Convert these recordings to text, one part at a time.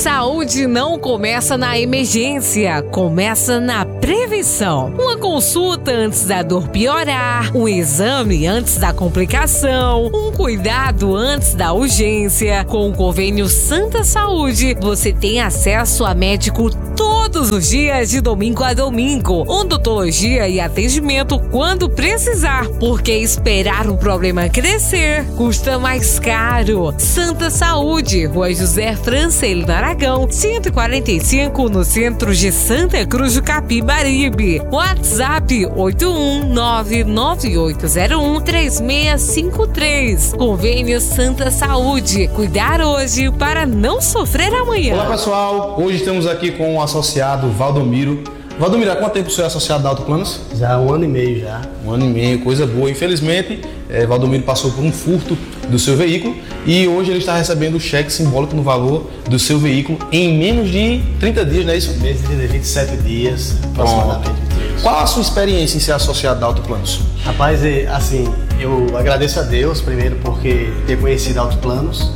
Saúde não começa na emergência, começa na prevenção. Uma consulta antes da dor piorar, um exame antes da complicação, um cuidado antes da urgência. Com o convênio Santa Saúde, você tem acesso a médico todos os dias de domingo a domingo, odontologia e atendimento quando precisar, porque esperar o problema crescer custa mais caro. Santa Saúde, Rua José Francelino Aragão, 145, no centro de Santa Cruz do Capibaribe. WhatsApp 81998013653. Convênio Santa Saúde. Cuidar hoje para não sofrer amanhã. Olá, pessoal. Hoje estamos aqui com o associado Valdomiro. Valdomiro, há quanto tempo você é associado da Autoplanos? Já 1 ano e meio já. 1 ano e meio, coisa boa. Infelizmente, Valdomiro passou por um furto do seu veículo e hoje ele está recebendo o cheque simbólico no valor do seu veículo em menos de 30 dias, não é isso? Menos de 27 dias, aproximadamente. Qual a sua experiência em ser associado da Autoplanos? Rapaz, assim, eu agradeço a Deus primeiro porque ter conhecido a Autoplanos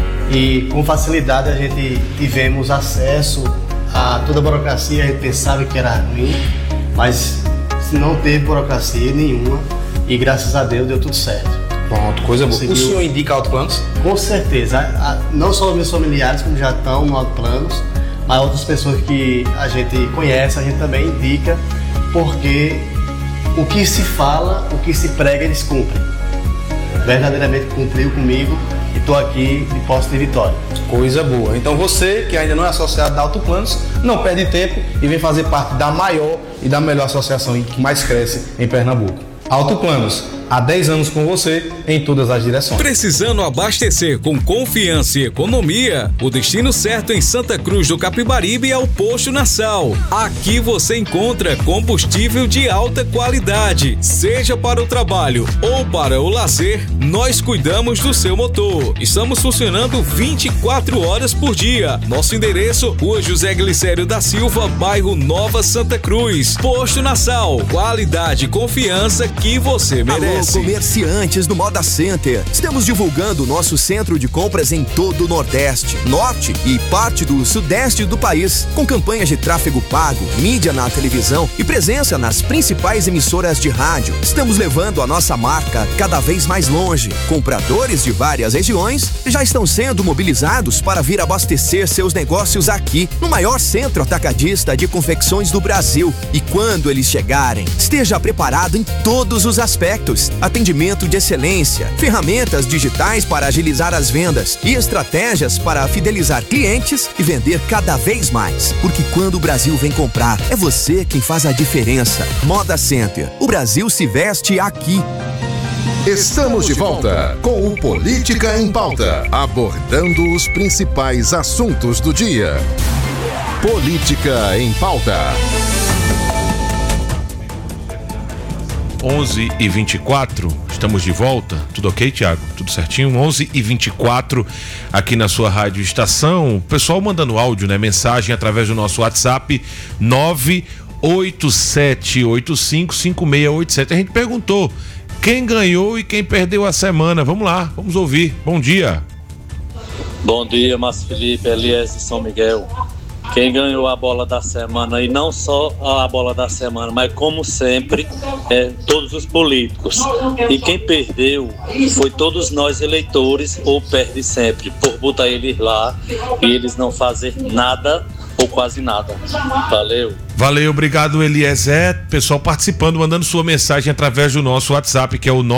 e com facilidade a gente tivemos acesso a toda a burocracia. A gente pensava que era ruim, mas não teve burocracia nenhuma e graças a Deus deu tudo certo. Pronto, coisa boa. O senhor indica Autoplanos? Com certeza, não só os meus familiares como já estão no Autoplanos, mas outras pessoas que a gente conhece, a gente também indica, porque o que se fala, o que se prega, eles cumprem. Verdadeiramente cumpriu comigo e estou aqui de posse de vitória. Coisa boa. Então você que ainda não é associado da Autoplanos, não perde tempo e vem fazer parte da maior e da melhor associação que mais cresce em Pernambuco. Autoplanos, há 10 anos com você em todas as direções. Precisando abastecer com confiança e economia? O destino certo em Santa Cruz do Capibaribe é o Posto Nassau. Aqui você encontra combustível de alta qualidade. Seja para o trabalho ou para o lazer, nós cuidamos do seu motor. Estamos funcionando 24 horas por dia. Nosso endereço, Rua José Glicério da Silva, bairro Nova Santa Cruz. Posto Nassau, qualidade e confiança que você merece. Alô, comerciantes do Moda Center. Estamos divulgando o nosso centro de compras em todo o Nordeste, Norte e parte do Sudeste do país, com campanhas de tráfego pago, mídia na televisão e presença nas principais emissoras de rádio. Estamos levando a nossa marca cada vez mais longe. Compradores de várias regiões já estão sendo mobilizados para vir abastecer seus negócios aqui, no maior centro atacadista de confecções do Brasil. E quando eles chegarem, esteja preparado em todos os aspectos: atendimento de excelência, ferramentas digitais para agilizar as vendas e estratégias para fidelizar clientes e vender cada vez mais. Porque quando o Brasil vem comprar, é você quem faz a diferença. Moda Center, o Brasil se veste aqui. Estamos de volta com o Política em Pauta, abordando os principais assuntos do dia. Política em Pauta. 11h24, estamos de volta. Tudo ok, Thiago? Tudo certinho? 11h24 aqui na sua rádio estação. O pessoal mandando áudio, né? Mensagem através do nosso WhatsApp 987855687. A gente perguntou quem ganhou e quem perdeu a semana. Vamos lá, vamos ouvir. Bom dia. Bom dia, Márcio Felipe, Elias de São Miguel. Quem ganhou a bola da semana, e não só a bola da semana, mas como sempre, todos os políticos. E quem perdeu foi todos nós eleitores, ou perde sempre, por botar eles lá e eles não fazer nada ou quase nada. Valeu. Valeu, obrigado, Eliezer. Pessoal participando, mandando sua mensagem através do nosso WhatsApp, que é o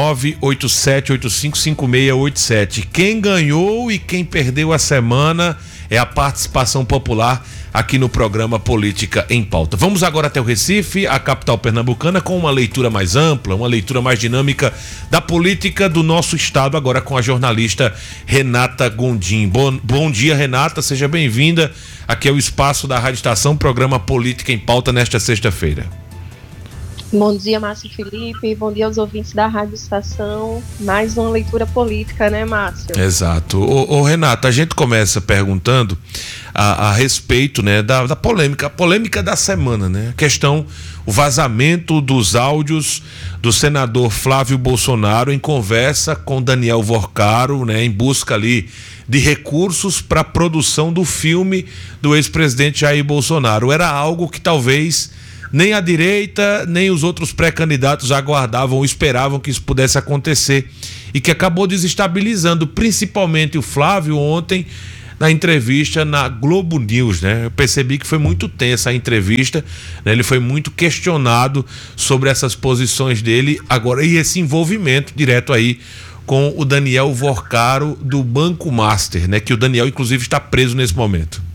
987855687. Quem ganhou e quem perdeu a semana é a participação popular aqui no programa Política em Pauta. Vamos agora até o Recife, a capital pernambucana, com uma leitura mais ampla, uma leitura mais dinâmica da política do nosso estado, agora com a jornalista Renata Gondim. Bom dia, Renata, seja bem-vinda. Aqui é o espaço da Rádio Estação, programa Política em Pauta nesta sexta-feira. Bom dia, Márcio Felipe. Bom dia aos ouvintes da Rádio Estação. Mais uma leitura política, né, Márcio? Exato. Ô Renato, a gente começa perguntando a respeito, né, da polêmica, a polêmica da semana, né? A questão, o vazamento dos áudios do senador Flávio Bolsonaro em conversa com Daniel Vorcaro, né, em busca ali de recursos para a produção do filme do ex-presidente Jair Bolsonaro. Era algo que talvez nem a direita, nem os outros pré-candidatos aguardavam ou esperavam que isso pudesse acontecer e que acabou desestabilizando principalmente o Flávio ontem na entrevista na Globo News, né? Eu percebi que foi muito tensa a entrevista, né? Ele foi muito questionado sobre essas posições dele agora e esse envolvimento direto aí com o Daniel Vorcaro do Banco Master, né? Que o Daniel inclusive está preso nesse momento.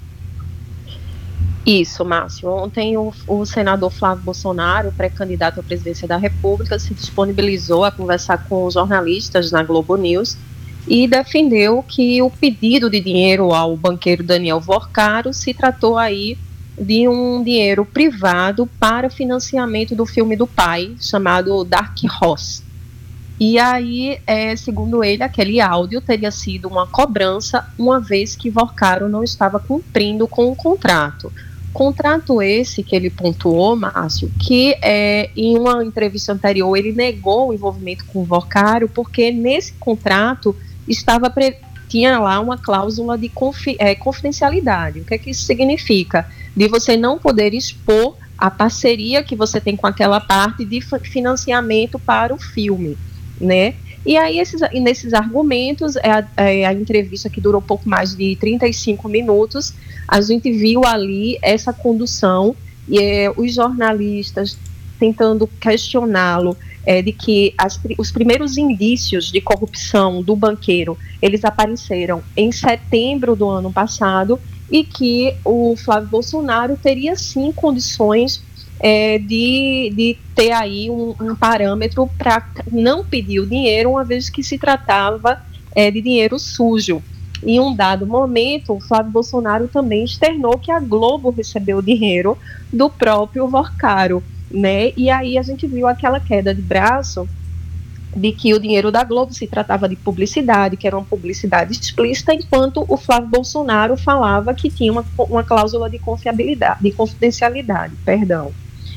Isso, Márcio. Ontem o senador Flávio Bolsonaro, pré-candidato à presidência da República, se disponibilizou a conversar com os jornalistas na Globo News e defendeu que o pedido de dinheiro ao banqueiro Daniel Vorcaro se tratou aí de um dinheiro privado para financiamento do filme do pai, chamado Dark Horse. E aí, segundo ele, aquele áudio teria sido uma cobrança, uma vez que Vorcaro não estava cumprindo com o contrato. Contrato esse que ele pontuou, Márcio, que em uma entrevista anterior ele negou o envolvimento com o Vorcaro, porque nesse contrato tinha lá uma cláusula de confidencialidade. O que é que isso significa? De você não poder expor a parceria que você tem com aquela parte de financiamento para o filme, né? E aí, nesses argumentos, a entrevista que durou pouco mais de 35 minutos, a gente viu ali essa condução e os jornalistas tentando questioná-lo de que os primeiros indícios de corrupção do banqueiro, eles apareceram em setembro do ano passado e que o Flávio Bolsonaro teria sim condições de ter aí um parâmetro para não pedir o dinheiro, uma vez que se tratava de dinheiro sujo. Em um dado momento, o Flávio Bolsonaro também externou que a Globo recebeu dinheiro do próprio Vorcaro, né? E aí a gente viu aquela queda de braço de que o dinheiro da Globo se tratava de publicidade, que era uma publicidade explícita, enquanto o Flávio Bolsonaro falava que tinha uma cláusula de confidencialidade, perdão.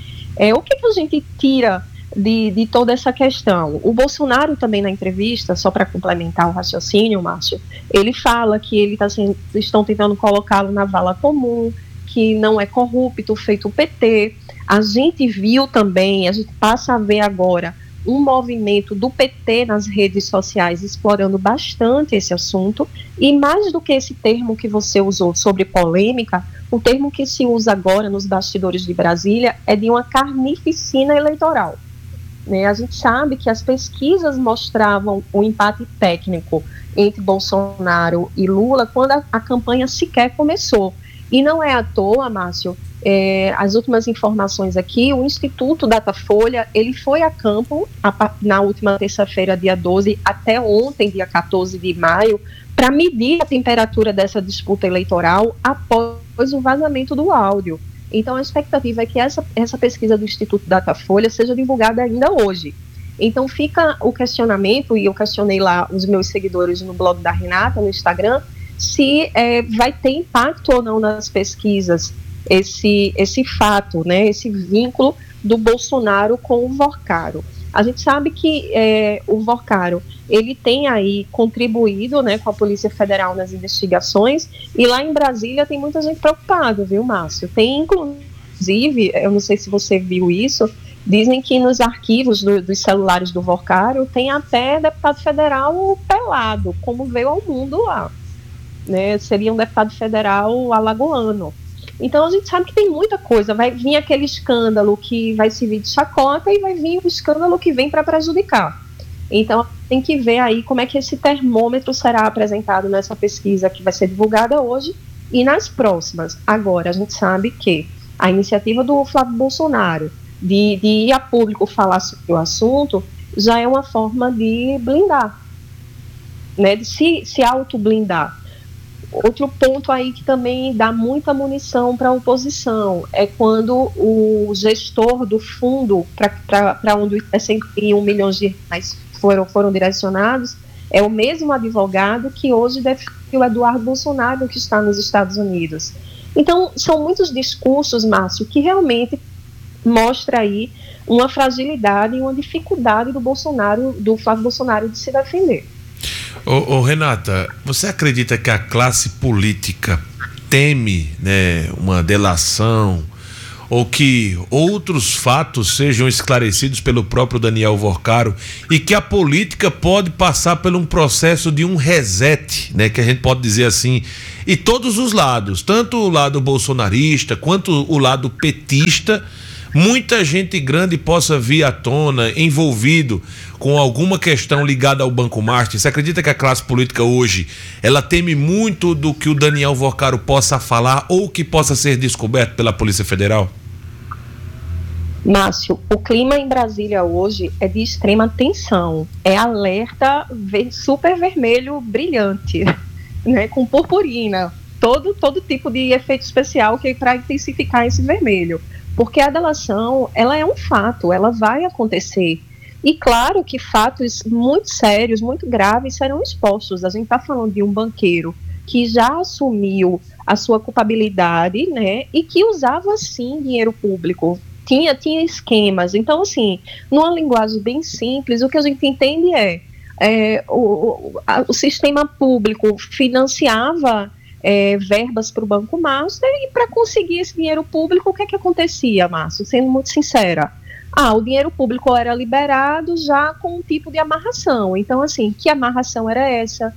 O que a gente tira de toda essa questão? O Bolsonaro também na entrevista, só para complementar o raciocínio, Márcio, ele fala que estão tentando colocá-lo na vala comum, que não é corrupto, feito o PT. A gente viu também, a gente passa a ver agora um movimento do PT nas redes sociais explorando bastante esse assunto, e mais do que esse termo que você usou sobre polêmica, o termo que se usa agora nos bastidores de Brasília é de uma carnificina eleitoral. Né? A gente sabe que as pesquisas mostravam o empate técnico entre Bolsonaro e Lula quando a campanha sequer começou. E não é à toa, Márcio, as últimas informações aqui, o Instituto Datafolha, ele foi a campo na última terça-feira, dia 12, até ontem, dia 14 de maio, para medir a temperatura dessa disputa eleitoral após o vazamento do áudio. Então, a expectativa é que essa pesquisa do Instituto Datafolha seja divulgada ainda hoje. Então, fica o questionamento, e eu questionei lá os meus seguidores no blog da Renata, no Instagram, se vai ter impacto ou não nas pesquisas esse fato, né, esse vínculo do Bolsonaro com o Vorcaro. A gente sabe que o Vorcaro, ele tem aí contribuído, né, com a Polícia Federal nas investigações, e lá em Brasília tem muita gente preocupada, viu, Márcio? Tem, inclusive, eu não sei se você viu isso, dizem que nos arquivos dos celulares do Vorcaro tem até deputado federal pelado, como veio ao mundo lá. Né? Seria um deputado federal alagoano. Então a gente sabe que tem muita coisa, vai vir aquele escândalo que vai servir de chacota e vai vir o escândalo que vem para prejudicar. Então tem que ver aí como é que esse termômetro será apresentado nessa pesquisa que vai ser divulgada hoje e nas próximas. Agora, a gente sabe que a iniciativa do Flávio Bolsonaro de ir a público falar sobre o assunto já é uma forma de blindar, né, de se autoblindar. Outro ponto aí que também dá muita munição para a oposição é quando o gestor do fundo para onde os 61 milhões de reais foram direcionados é o mesmo advogado que hoje defende o Eduardo Bolsonaro, que está nos Estados Unidos. Então, são muitos discursos, Márcio, que realmente mostra aí uma fragilidade e uma dificuldade do Flávio Bolsonaro de se defender. Ô Renata, você acredita que a classe política teme, né, uma delação ou que outros fatos sejam esclarecidos pelo próprio Daniel Vorcaro e que a política pode passar por um processo de um reset, né, que a gente pode dizer assim, e todos os lados, tanto o lado bolsonarista quanto o lado petista, muita gente grande possa vir à tona envolvido com alguma questão ligada ao Banco Master? Você acredita que a classe política hoje ela teme muito do que o Daniel Vorcaro possa falar ou que possa ser descoberto pela Polícia Federal? Márcio, o clima em Brasília hoje é de extrema tensão, é alerta super vermelho brilhante, né, com purpurina, todo tipo de efeito especial que é para intensificar esse vermelho. Porque a delação, ela é um fato, ela vai acontecer. E claro que fatos muito sérios, muito graves serão expostos. A gente está falando de um banqueiro que já assumiu a sua culpabilidade, né, e que usava, sim, dinheiro público. Tinha esquemas. Então, assim, numa linguagem bem simples, o que a gente entende o sistema público financiava verbas para o Banco Master, e para conseguir esse dinheiro público, o que é que acontecia, Márcio? Sendo muito sincera, o dinheiro público era liberado já com um tipo de amarração. Então, assim, que amarração era essa?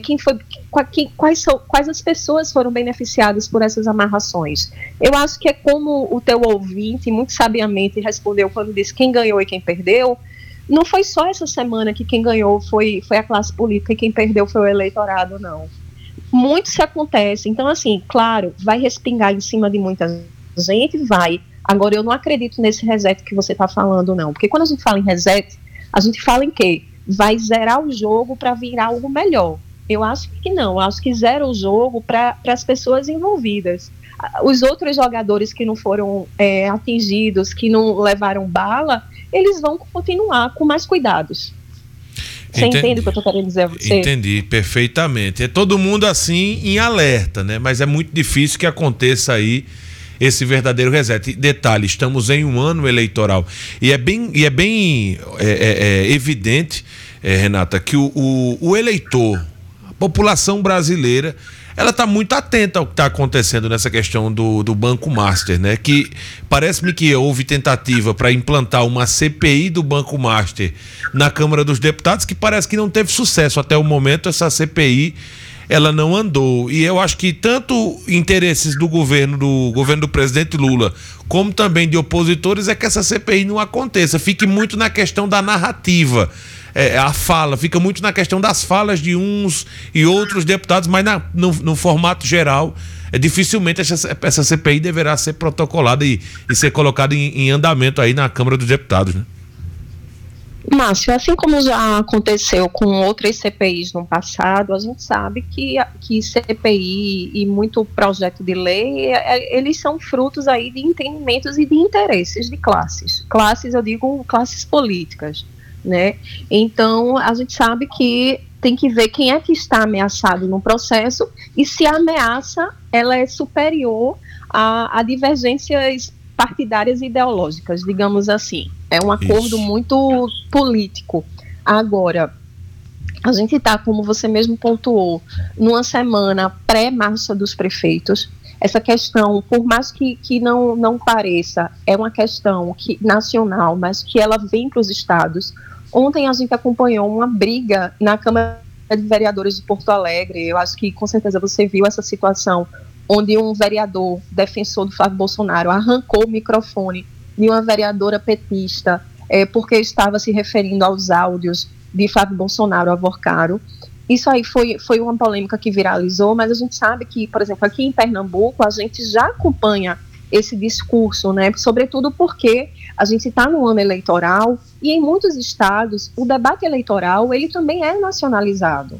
Quais as pessoas foram beneficiadas por essas amarrações? Eu acho que é como o teu ouvinte muito sabiamente respondeu quando disse quem ganhou e quem perdeu. Não foi só essa semana que quem ganhou foi a classe política e quem perdeu foi o eleitorado, não. Muito se acontece. Então, assim, claro, vai respingar em cima de muita gente, vai. Agora, eu não acredito nesse reset que você está falando, não. Porque quando a gente fala em reset, a gente fala em quê? Vai zerar o jogo para virar algo melhor. Eu acho que não. Eu acho que zera o jogo para as pessoas envolvidas. Os outros jogadores que não foram atingidos, que não levaram bala, eles vão continuar com mais cuidados. Você entende o que eu estou querendo dizer a você? Entendi perfeitamente. É todo mundo assim em alerta, né? Mas é muito difícil que aconteça aí esse verdadeiro reset. Detalhe, estamos em um ano eleitoral e é bem evidente, Renata, que o eleitor, a população brasileira, ela está muito atenta ao que está acontecendo nessa questão do Banco Master, né? Que parece-me que houve tentativa para implantar uma CPI do Banco Master na Câmara dos Deputados, que parece que não teve sucesso. Até o momento, essa CPI, ela não andou. E eu acho que tanto interesses do governo do presidente Lula, como também de opositores, é que essa CPI não aconteça. Fique muito na questão da narrativa. A fala, fica muito na questão das falas de uns e outros deputados, mas no formato geral, dificilmente essa CPI deverá ser protocolada e ser colocada em andamento aí na Câmara dos Deputados, né? Márcio, assim como já aconteceu com outras CPIs no passado, a gente sabe que CPI e muito projeto de lei, eles são frutos aí de entendimentos e de interesses de classes. Classes, eu digo classes políticas, né? Então, a gente sabe que tem que ver quem é que está ameaçado no processo e se a ameaça ela é superior a divergências partidárias e ideológicas, digamos assim. É um acordo muito político. Agora, a gente está, como você mesmo pontuou, numa semana pré-marcha dos prefeitos. Essa questão, por mais que não pareça, é uma questão nacional, mas que ela vem para os estados. Ontem a gente acompanhou uma briga na Câmara de Vereadores de Porto Alegre. Eu acho que com certeza você viu essa situação, onde um vereador, defensor do Flávio Bolsonaro, arrancou o microfone de uma vereadora petista, porque estava se referindo aos áudios de Flávio Bolsonaro a Vorcaro. Isso aí foi uma polêmica que viralizou, mas a gente sabe que, por exemplo, aqui em Pernambuco, a gente já acompanha esse discurso, né? Sobretudo porque a gente está no ano eleitoral e em muitos estados o debate eleitoral ele também é nacionalizado.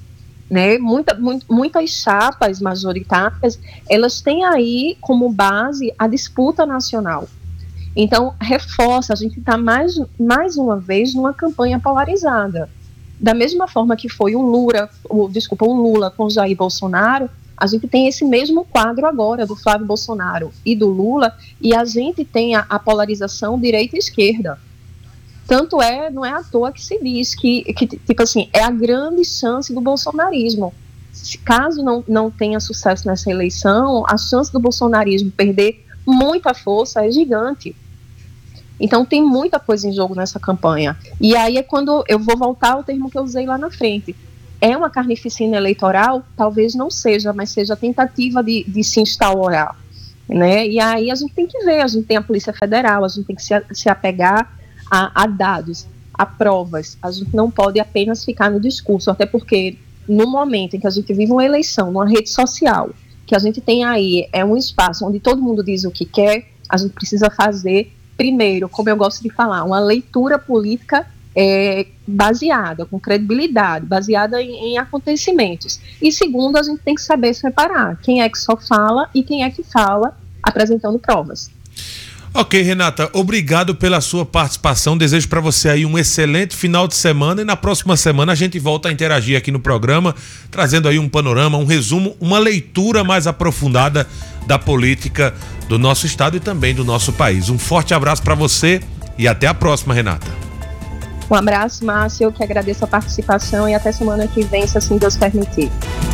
né? Muitas chapas majoritárias, elas têm aí como base a disputa nacional. Então, reforça, a gente está mais uma vez numa campanha polarizada. Da mesma forma que foi o Lula com Jair Bolsonaro, a gente tem esse mesmo quadro agora do Flávio Bolsonaro e do Lula, e a gente tem a polarização direita e esquerda. Tanto não é à toa que se diz que tipo assim, é a grande chance do bolsonarismo. Caso não tenha sucesso nessa eleição, a chance do bolsonarismo perder muita força é gigante. Então tem muita coisa em jogo nessa campanha. E aí é quando eu vou voltar ao termo que eu usei lá na frente. É uma carnificina eleitoral? Talvez não seja, mas seja a tentativa de se instaurar, né? E aí a gente tem que ver, a gente tem a Polícia Federal, a gente tem que se apegar a dados, a provas. A gente não pode apenas ficar no discurso, até porque no momento em que a gente vive uma eleição, numa rede social, que a gente tem aí, é um espaço onde todo mundo diz o que quer, a gente precisa fazer, primeiro, como eu gosto de falar, uma leitura política baseada, com credibilidade, baseada em acontecimentos. E segundo, a gente tem que saber separar quem é que só fala e quem é que fala apresentando provas. Ok, Renata, obrigado pela sua participação, desejo para você aí um excelente final de semana e na próxima semana a gente volta a interagir aqui no programa, trazendo aí um panorama, um resumo, uma leitura mais aprofundada da política do nosso estado e também do nosso país. Um forte abraço para você e até a próxima, Renata. Um abraço, Márcio, eu que agradeço a participação e até semana que vem, se assim Deus permitir.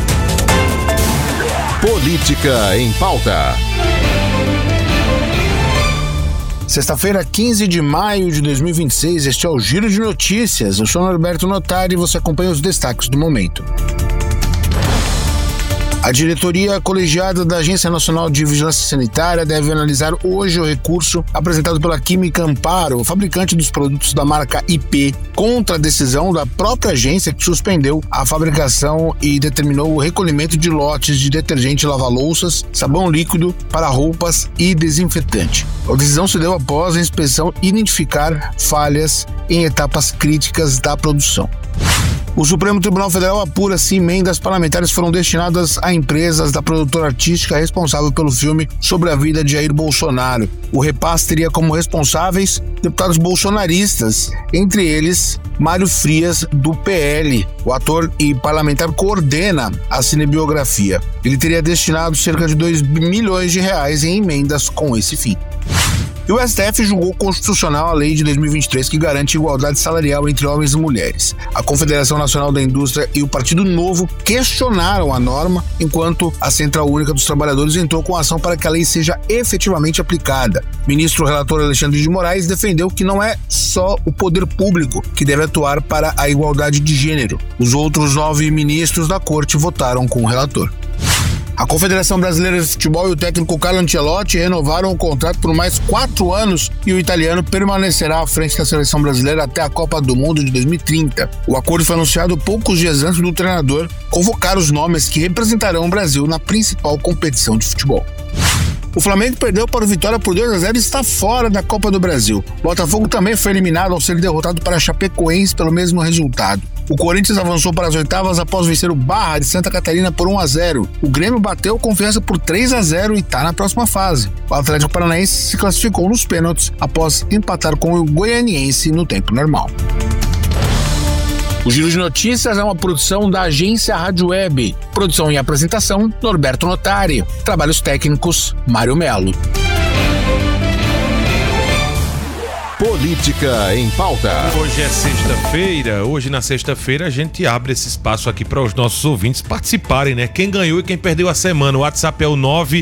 Política em Pauta. Sexta-feira, 15 de maio de 2026, este é o Giro de Notícias. Eu sou Norberto Notari e você acompanha os destaques do momento. A diretoria colegiada da Agência Nacional de Vigilância Sanitária deve analisar hoje o recurso apresentado pela Química Amparo, o fabricante dos produtos da marca IP, contra a decisão da própria agência que suspendeu a fabricação e determinou o recolhimento de lotes de detergente lava-louças, sabão líquido para roupas e desinfetante. A decisão se deu após a inspeção identificar falhas em etapas críticas da produção. O Supremo Tribunal Federal apura se emendas parlamentares foram destinadas a empresas da produtora artística responsável pelo filme sobre a vida de Jair Bolsonaro. O repasse teria como responsáveis deputados bolsonaristas, entre eles Mário Frias, do PL. O ator e parlamentar coordena a cinebiografia. Ele teria destinado cerca de R$2 milhões em emendas com esse fim. E o STF julgou constitucional a lei de 2023 que garante igualdade salarial entre homens e mulheres. A Confederação Nacional da Indústria e o Partido Novo questionaram a norma, enquanto a Central Única dos Trabalhadores entrou com ação para que a lei seja efetivamente aplicada. O ministro relator Alexandre de Moraes defendeu que não é só o poder público que deve atuar para a igualdade de gênero. Os outros 9 ministros da corte votaram com o relator. A Confederação Brasileira de Futebol e o técnico Carlo Ancelotti renovaram o contrato por mais 4 anos e o italiano permanecerá à frente da seleção brasileira até a Copa do Mundo de 2030. O acordo foi anunciado poucos dias antes do treinador convocar os nomes que representarão o Brasil na principal competição de futebol. O Flamengo perdeu para o Vitória por 2-0 e está fora da Copa do Brasil. O Botafogo também foi eliminado ao ser derrotado para a Chapecoense pelo mesmo resultado. O Corinthians avançou para as oitavas após vencer o Barra de Santa Catarina por 1-0. O Grêmio bateu Confiança por 3-0 e está na próxima fase. O Atlético Paranaense se classificou nos pênaltis após empatar com o Goianiense no tempo normal. O Giro de Notícias é uma produção da agência Rádio Web. Produção e apresentação, Norberto Notari. Trabalhos técnicos, Mário Melo. Política em Pauta. Hoje é sexta-feira, na sexta-feira a gente abre esse espaço aqui para os nossos ouvintes participarem, né? Quem ganhou e quem perdeu a semana. O WhatsApp é o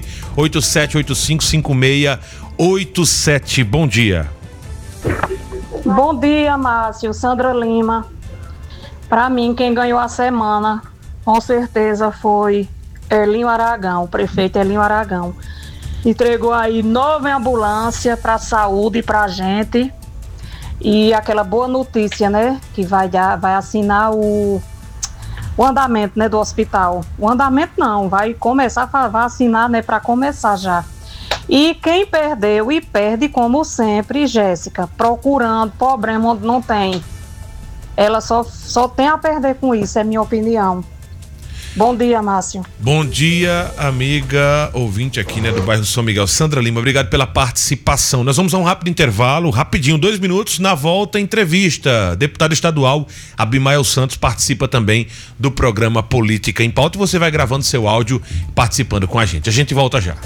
987855687. Bom dia. Bom dia, Márcio. Sandra Lima. Para mim, quem ganhou a semana, com certeza, foi Elinho Aragão, o prefeito Elinho Aragão. Entregou aí 9 ambulâncias para a saúde para a gente. E aquela boa notícia, né? Que vai assinar o andamento, né, do hospital. O andamento não, vai assinar, né, para começar já. E quem perdeu e perde, como sempre, Jéssica, procurando problema onde não tem. Ela só tem a perder com isso, é minha opinião. Bom dia, Márcio. Bom dia, amiga ouvinte aqui, né, do bairro São Miguel. Sandra Lima, obrigado pela participação. Nós vamos a um rápido intervalo, rapidinho, 2 minutos. Na volta, entrevista. Deputado estadual Abimael Santos participa também do programa Política em Pauta e você vai gravando seu áudio participando com a gente. A gente volta já.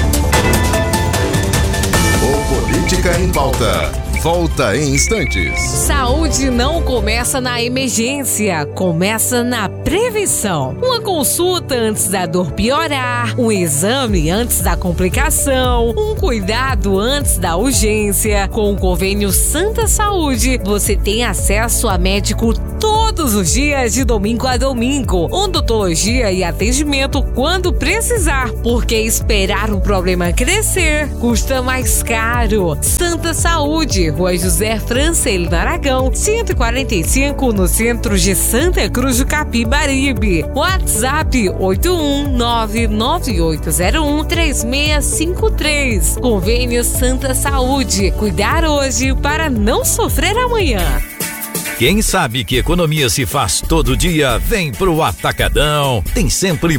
O Política em Pauta volta em instantes. Saúde não começa na emergência, começa na prevenção. Uma consulta antes da dor piorar, um exame antes da complicação, um cuidado antes da urgência. Com o convênio Santa Saúde, você tem acesso a médico todos os dias de domingo a domingo, odontologia e atendimento quando precisar, porque esperar o problema crescer custa mais caro. Santa Saúde, Rua José Francelino Aragão, 145, no centro de Santa Cruz do Capibaribe. WhatsApp 81998013653. Convênio Santa Saúde. Cuidar hoje para não sofrer amanhã. Quem sabe que economia se faz todo dia, vem pro Atacadão. Tem sempre